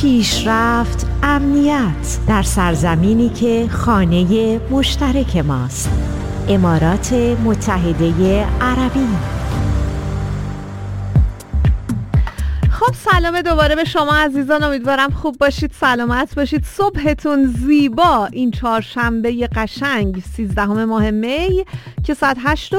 پیشرفت، امنیت در سرزمینی که خانه مشترک ماست، امارات متحده عربی. خب سلام دوباره به شما عزیزان، امیدوارم خوب باشید، سلامت باشید، صبحتون زیبا. این چهارشنبه قشنگ 13 ماه می که ساعت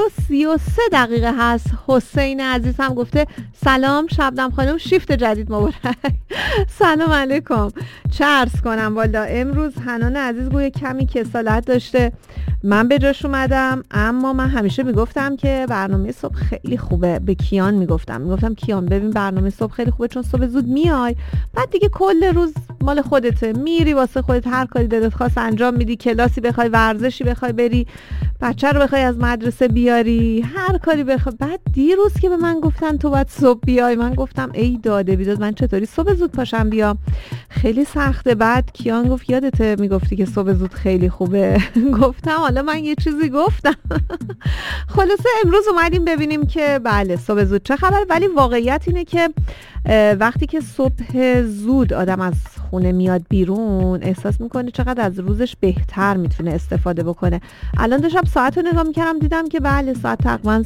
8:33 هست. حسین عزیز هم گفته سلام شبنم خانم، شیفت جدید مبارک. سلام علیکم. چه عرض کنم والا امروز حنان عزیز گویا کمی کسالت داشته، من به جاش اومدم. اما من همیشه میگفتم که برنامه صبح خیلی خوبه، به کیان میگفتم کیان ببین برنامه صبح خیلی خوبه چون صبح زود میای، بعد دیگه کل روز مال خودته، میری واسه خودت هر کاری دلت خواست انجام میدی، کلاسی بخوای، ورزشی بخوای بری، بچه رو بخوای از مدرسه بیاری، هر کاری بخوای. بعد دیروز که به من گفتن تو باید صبح بیای، من گفتم ای داده بیداد، من چطوری صبح زود پاشم بیام، خیلی سخته. بعد کیان گفت یادته میگفتی که صبح زود خیلی خوبه. گفتم حالا من یه چیزی گفتم. خلاصه امروز اومدیم ببینیم که بله صبح زود چه خبر. ولی واقعیت اینه که وقتی که صبح زود آدم از خونه میاد بیرون، احساس میکنه چقدر از روزش بهتر میتونه استفاده بکنه. الان داشتم ساعت رو نگاه میکردم، دیدم که بله ساعت تقریبا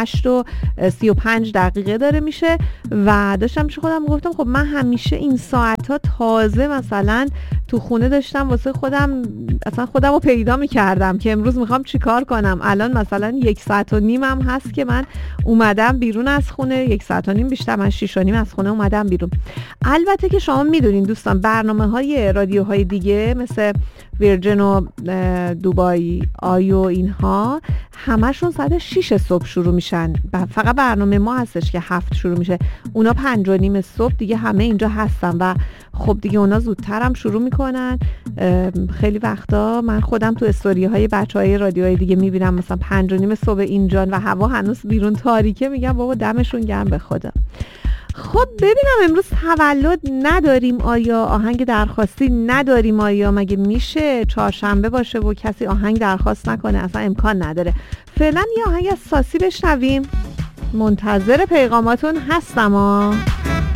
8:35 داره میشه و داشتم پیش خودم گفتم خب من همیشه این ساعت ها تازه مثلا تو خونه داشتم واسه خودم اصلا خودم رو پیدا میکردم که امروز میخوام چیکار کنم. الان مثلا 1.5 ساعت هم هست که من اومدم بیرون از خونه، 1.5 ساعت بیشتر، من 6:30 از خونه اومدم بیرون. البته که شما میدونین دوستان برنامه‌های رادیوهای دیگه مثل ویرجن و دوبای آی و اینها همشون ساعت 6 صبح شروع میشن، فقط برنامه ما هستش که 7 شروع میشه. اونا 5:30 صبح دیگه همه اینجا هستن و خب دیگه اونا زودتر هم شروع میکنن. خیلی وقتا من خودم تو استوری های بچهای رادیوهای دیگه میبینم مثلا 5:30 صبح اینجان و هوا هنوز بیرون تاریکه، میگم بابا دمشون گرم به خدا. خب ببینم امروز تولد نداریم، آیا آهنگ درخواستی نداریم؟ آیا مگه میشه چهارشنبه باشه و کسی آهنگ درخواست نکنه؟ اصلا امکان نداره. فعلا یه آهنگ از ساسی بشنویم، منتظر پیغاماتون هستم.